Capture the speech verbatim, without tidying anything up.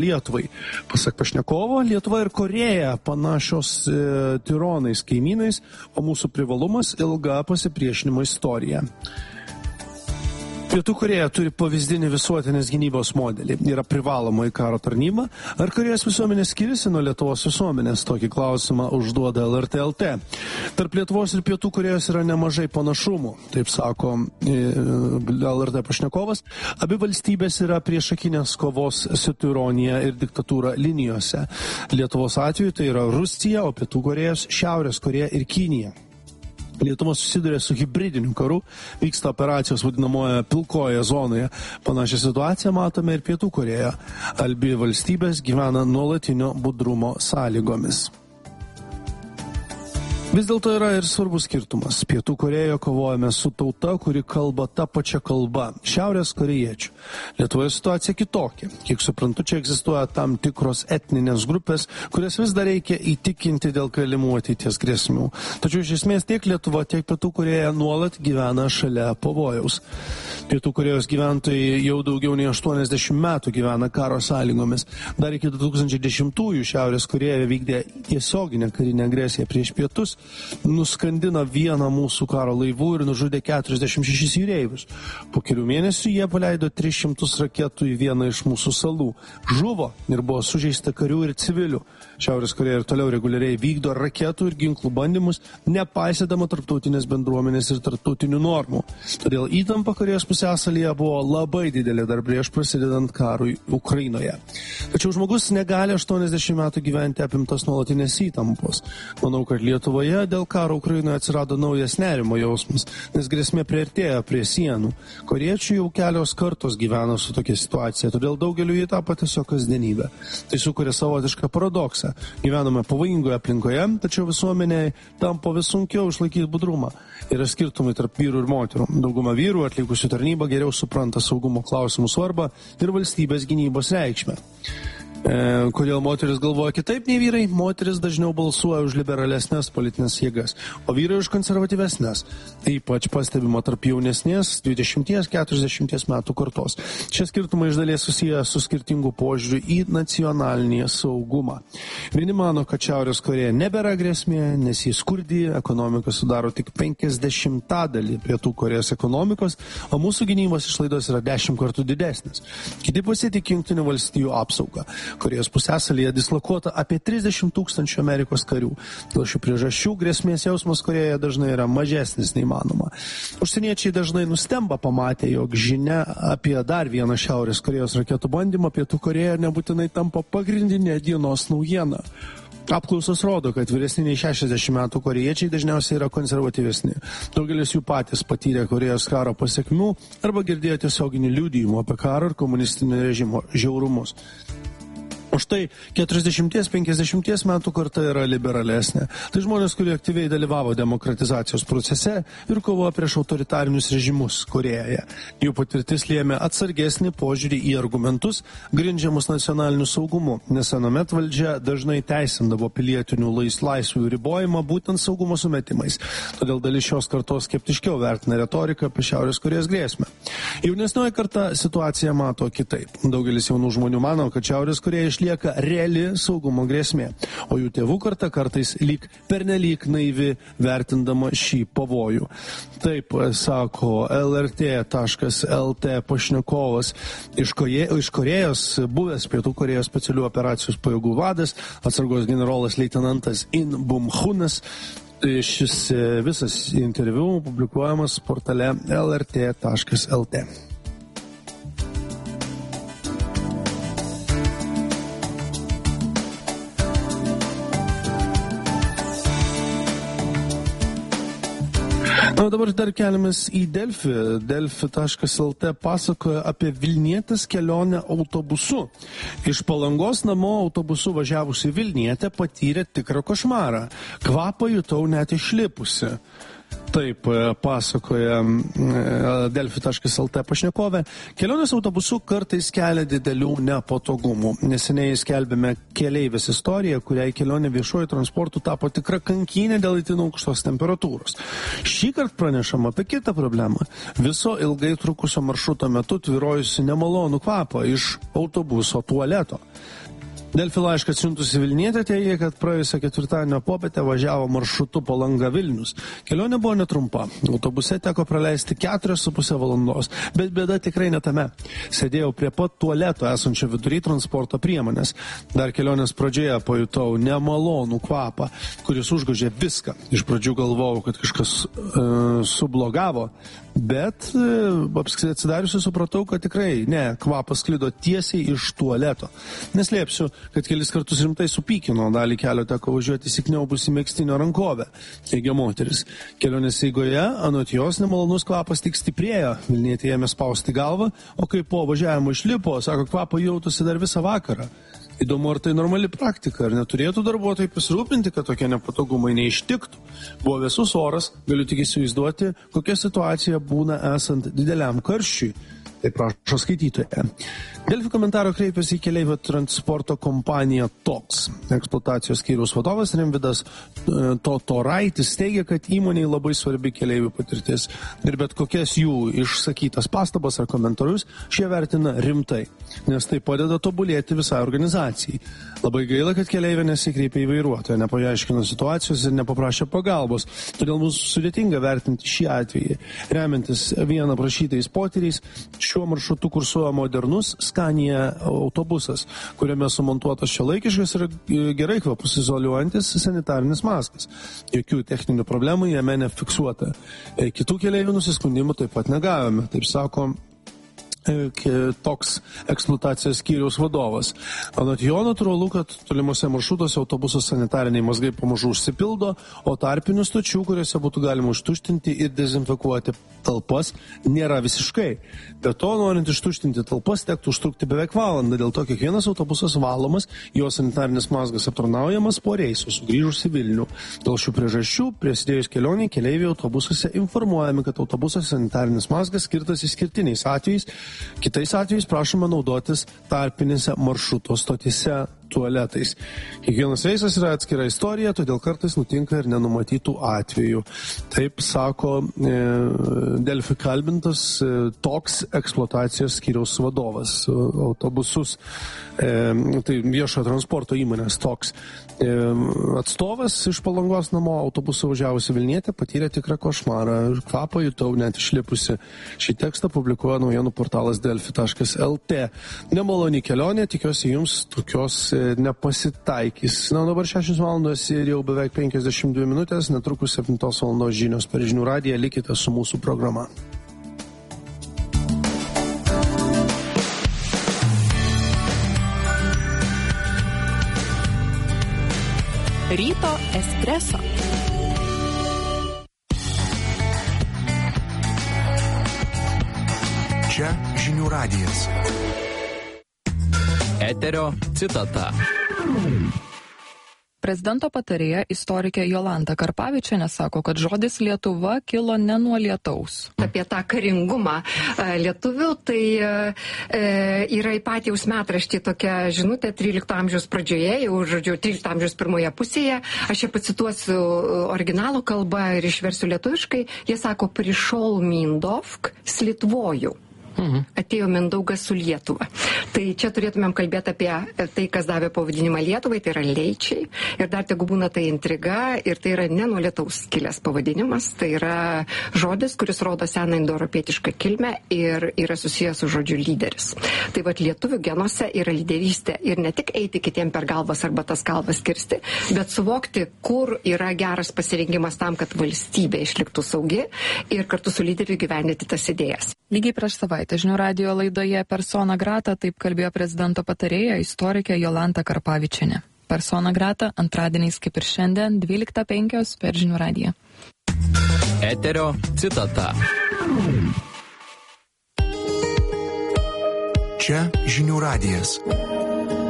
Lietuvai. Pasak pašnekovo, Lietuva ir Koreja panašios e, tironais kaimynais, o mūsų privalumas ilga pasipriešinimo istorija. Pietų Korėja turi pavyzdinį visuotinės gynybos modelį. Yra privaloma į karo tarnybą. Ar Korėjos visuomenė skiriasi nuo Lietuvos visuomenės? Tokį klausimą užduoda L R T L T. Tarp Lietuvos ir Pietų Korėjos yra nemažai panašumų, taip sako L R T pašnekovas. Abi valstybės yra priešakinės kovos su tironija ir diktatūra linijose. Lietuvos atveju tai yra Rusija, o Pietų Korėjos Šiaurės Korėja ir Kinija. Lietuva susiduria su hibridiniu karu, vyksta operacijos vadinamoje pilkoje zonoje. Panašią situaciją matome ir Pietų Korėjoje. Abi valstybės gyvena nuolatinio budrumo sąlygomis. Vis dėlto yra ir svarbus skirtumas. Pietų Korėjoje kovojame su tauta, kuri kalba tą pačią kalbą – šiaurės korėjiečių. Lietuvoje situacija kitokia. Kiek suprantu, čia egzistuoja tam tikros etninės grupės, kurias vis dar reikia įtikinti dėl galimų ateities grėsmių. Tačiau iš esmės tiek Lietuva, tiek Pietų Korėja nuolat gyvena šalia pavojaus. Pietų Korėjos gyventojai jau daugiau nei aštuoniasdešimt metų gyvena karo sąlygomis. Dar iki du tūkstančiai dešimtųjų Šiaurės Korėja vykdė tiesioginę karinę agresiją prieš pietus, nuskandino vieną mūsų karo laivų ir nužudė keturiasdešimt šešis jūreivius. Po kelių mėnesių jie paleido tris šimtus raketų į vieną iš mūsų salų. Žuvo ir buvo sužeista karių ir civilių. Šiaurės Korėja ir toliau reguliariai vykdo raketų ir ginklų bandymus, nepaisydama tarptautinės bendruomenės ir tarptautinių normų. Todėl įtampa Korėjos pusiasalyje buvo labai didelė dar prieš prasidedant karui Ukrainoje. Tačiau žmogus negali aštuoniasdešimt metų gyventi apimtas nuolatinės įtampos. Manau, kad Lietuvoje dėl karo Ukrainoje atsirado naujas nerimo jausmas, nes grėsmė priartėjo prie sienų. Korėjiečių jau kelios kartos gyvena su tokia situacija, todėl daugeliu jį tapo tiesiog kasdienybė. Tai sukuria savotišką paradoksą. Gyvename pavojingoje aplinkoje, tačiau visuomenėje tampa vis sunkiau išlaikyti budrumą. Yra skirtumai tarp vyrų ir moterų. Dauguma vyrų atlikusių tarnybą geriau supranta saugumo klausimų svarbą ir valstybės gynybos reikšmę. E, kodėl moteris galvoja kitaip nei vyrai? Moteris dažniau balsuoja už liberalesnės politinės jėgas, o vyrai už konservatyvesnės. Ypač pastebima tarp jaunesnės dvidešimt keturiasdešimt metų kartos. Šie skirtumai iš dalies susiję su skirtingu požiūriu į nacionalinį saugumą. Vieni mano, kad Šiaurės Korėja nebėra grėsmė, nes jis skurdi, ekonomika sudaro tik penkiasdešimtadalį Pietų Korėjos ekonomikos, o mūsų gynybos išlaidos yra dešimt kartų didesnės. Kiti pasitik Jungtinių valstijų apsaugą. Korėjos pusiasalyje dislokuota apie trisdešimt tūkstančių Amerikos karių. Dėl šių priežasčių grėsmės jausmas Korėjoje dažnai yra mažesnis nei manoma. Užsieniečiai dažnai nustemba pamatę, jog žinia apie dar vieną Šiaurės Korėjos raketų bandymą Pietų Korėjoje nebūtinai tampa pagrindinė dienos naujiena. Apklausos rodo, kad vyresni nei šešiasdešimt metų korėjiečiai dažniausiai yra konservatyvesni. Daugelis jų patys patyrė Korėjos karo pasiekmių arba girdėjo tiesioginių liudijimų apie karą ir komunistinio režimo žiaurumus. O štai keturiasdešimt penkiasdešimt metų karta yra liberalesnė. Tai žmonės, kurie aktyviai dalyvavo demokratizacijos procese ir kovojo prieš autoritarinius režimus Korėjoje. Jų patirtis lėmė atsargesnį požiūrį į argumentus, grindžiamus nacionaliniu saugumu, nes anuomet valdžia dažnai teisindavo pilietinių lais laisvių ribojimą būtent saugumo sumetimais. Todėl dalis šios kartos skeptiškiau vertina retoriką apie Šiaurės Korėjos grėsmę. Jaunesnioji karta situaciją mato kitaip. Daugelis jaunų žmonių mano, kad Šiaurės Korėja lieka reali saugumo grėsmė, o jų tėvų karta kartais lyg pernelyg naivi vertindama šį pavojų. Taip sako L R T taškas L T pašnekovas iš, Koje, iš Korėjos, buvęs Pietų Korėjos specialių operacijos pajėgų vadas, atsargos generolas leitenantas In Bum Hunas. Šis visas interviu publikuojamas portale L R T taškas L T. Na, dabar dar keliamės į Delfi. Delfi taškas L T pasakoja apie Vilnietės kelionę autobusu. Iš Palangos namo autobusu važiavusi Vilnietė patyrė tikrą košmarą. Kvapą jutau net išlipusi. Taip pasakoja delfi taškas lt pašnekovė. Kelionės autobusu kartais kelia didelių nepatogumų. Neseniai skelbėme keleivės istoriją, kuriai kelionė viešuoju transportu tapo tikra kankynė dėl itin aukštos temperatūros. Šįkart pranešama apie kitą problemą. Viso ilgai trukusio maršruto metu tvyrojusi nemalonų kvapą iš autobuso tualeto. Delfi laišką atsiuntusi Vilnietė teigia, kad praėjusią ketvirtadienio popietę važiavo maršrutu Palanga Vilnius. Kelionė buvo netrumpa. Autobuse teko praleisti keturias su pusę valandos, bet bėda tikrai ne tame. Sėdėjau prie pat tualeto esančio vidury transporto priemonės. Dar kelionės pradžioje pajutau nemalonų kvapą, kuris užgožė viską. Iš pradžių galvojau, kad kažkas e, sublogavo, bet e, apskritai atsidariusi supratau, kad tikrai ne, kvapas sklido tiesiai iš tualeto. Neslėpsiu, kad kelis kartus rimtai supykino, dalį kelio teko važiuoti įsikniaubusi megztinio rankovę, teigia moteris. Kelionės eigoje, anot jos, nemalonus kvapas tik stiprėjo, Vilnietė ėmė spausti galvą, o kai po važiavimo išlipo, sako, kvapą jautusi dar visą vakarą. Įdomu, ar tai normali praktika, ar neturėtų darbuotojai pasirūpinti, kad tokie nepatogumai neištiktų. Buvo vėsus oras, galiu tik įsivaizduoti, kokia situacija būna esant dideliam karščiui. Tai prašo skaitytoje. Delfi komentaro kreipėsi į keleivio transporto kompaniją Toks. Eksploatacijos skyriaus vadovas Rimvydas Totoraitis teigia, kad įmonei labai svarbi keleivių patirtis ir bet kokias jų išsakytas pastabas ar komentarus šie vertina rimtai, nes tai padeda tobulėti visai organizacijai. Labai gaila, kad keleivė nesikreipė į vairuotoją, nepaaiškino situacijos ir nepaprašė pagalbos, todėl mums sudėtinga vertinti šį atvejį. Remiantis vieną prašytais potyriais, šiuo maršrutu kursuoja modernus Scania autobusas, kuriame sumontuotas šiuolaikiškas ir gerai kvapus izoliuojantis sanitarinis mazgas. Jokių techninių problemų jame nefiksuota. Kitų keleivių nusiskundimų taip pat negavome, taip sako Toks eksploatacijos skyriaus vadovas. Anot jo natūralu, kad tolimuose maršrutuose autobuso sanitariniai mazgai pamažu užsipildo, o tarpinių stočių, kuriuose būtų galima užtuštinti ir dezinfekuoti talpas, nėra visiškai. Be to, norint ištuštinti talpas, tektų užtrukti beveik valandą, dėl to kiekvienas autobusas valomas, jo sanitarinis mazgas aptarnaujamas po reisų, sugrįžus į Vilnių. Dėl šių priežasčių, prasidėjus kelionei, keleiviai autobusuose informuojami, kad autobuso sanitarinis mazgas skirtas išskirtiniais atvejais. Kitais atvejais prašoma naudotis tarpinėse maršruto stotyse tualetais. Kiekvienas reisas yra atskira istorija, todėl kartais nutinka ir nenumatytų atvejų. Taip sako e, Delfi kalbintas e, Toks eksploatacijos skyriaus vadovas. Autobusus, e, tai viešojo transporto įmonės Toks. E, atstovas iš Palangos namo autobusu važiavusi Vilnietė patyrė tikrą košmarą. Kvapą jutau net išlipusi. Šį tekstą publikuoja naujienų portalas delfi taškas lt. Nemaloni kelionė, tikiuosi jums tokios nepasitaikys. Na, dabar šešios valandos ir jau beveik penkiasdešimt dvi minutės, netrukus septintos valandos žinios per Žinių radiją, likite su mūsų programa. Ryto espreso. Čia Žinių radijas. Eterio citata. Prezidento patarėja istorikė Jolanta Karpavičienė sako, kad žodis Lietuva kilo ne nuo lietaus. Apie tą karingumą lietuvių, tai e, yra į patjaus metraštį tokia žinutė trylikto amžiaus pradžioje, jau, žodžiu, trylikto amžiaus pirmoje pusėje. Aš čia pacituosiu originalų kalbą ir išversiu lietuviškai. Jie sako, prišol Mindovk slitvojų. Mhm. Atėjo Mindaugas su Lietuva. Tai čia turėtumėm kalbėti apie tai, kas davė pavadinimą Lietuvai, tai yra leičiai. Ir dar tegu būna tai intriga, ir tai yra ne nuo lietaus kilęs pavadinimas, tai yra žodis, kuris rodo seną indoeuropietišką kilmę ir yra susijęs su žodžiu lyderis. Tai vat lietuvių genuose yra lyderystė ir ne tik eiti kitiem per galvas arba tas galvas kirsti, bet suvokti, kur yra geras pasirengimas tam, kad valstybė išliktų saugi ir kartu su lyderiu gyvendinti tas idėjas. Lygiai prieš savaitę Žinių radijo laidoje Persona grata taip kalbėjo prezidento patarėja istorikė Jolanta Karpavičienė. Persona grata antradieniais kaip ir šiandien dvyliktą penkios per Žinių radiją. Eterio citata. Čia Žinių radijas.